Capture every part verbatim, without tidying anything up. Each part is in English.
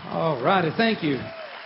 All righty, thank you.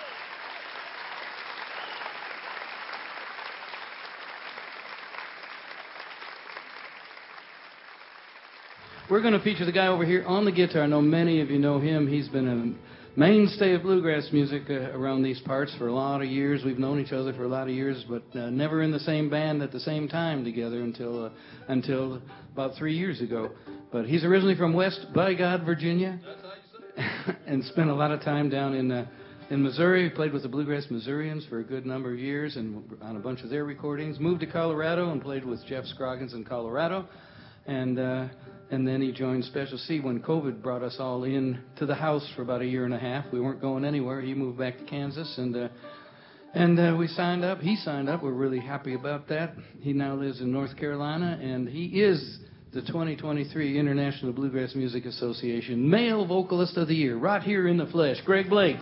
We're going to feature the guy over here on the guitar. I know many of you know him. He's been a mainstay of bluegrass music uh, around these parts for a lot of years. We've known each other for a lot of years, but uh, never in the same band at the same time together until uh, until about three years ago. But he's originally from West by God, Virginia, and spent a lot of time down in uh, in Missouri. He played with the Bluegrass Missourians for a good number of years and on a bunch of their recordings. Moved to Colorado and played with Jeff Scroggins in Colorado. And uh, and then he joined Special C when COVID brought us all in to the house for about a year and a half. We weren't going anywhere. He moved back to Kansas, and uh, and uh, we signed up. He signed up. We're really happy about that. He now lives in North Carolina, and he is the twenty twenty-three International Bluegrass Music Association Male Vocalist of the Year, right here in the flesh. Greg Blake.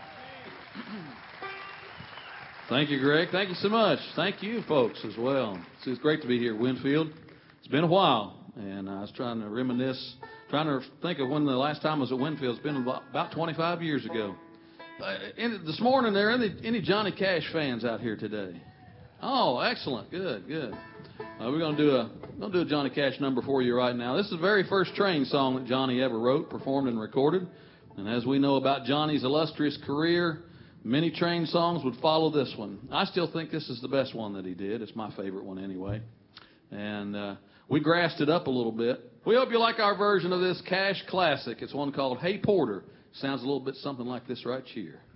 Thank you, Greg. Thank you so much. Thank you, folks, as well. It's great to be here at Winfield. It's been a while, and I was trying to reminisce, trying to think of when the last time I was at Winfield. It's been about twenty-five years ago. Uh, in, this morning, there are any, any Johnny Cash fans out here today? Oh, excellent. Good, good. Uh, we're going to do a going to do a Johnny Cash number for you right now. This is the very first train song that Johnny ever wrote, performed, and recorded. And as we know about Johnny's illustrious career, many train songs would follow this one. I still think this is the best one that he did. It's my favorite one anyway. And uh, we grassed it up a little bit. We hope you like our version of this Cash classic. It's one called Hey Porter. Sounds a little bit something like this right here.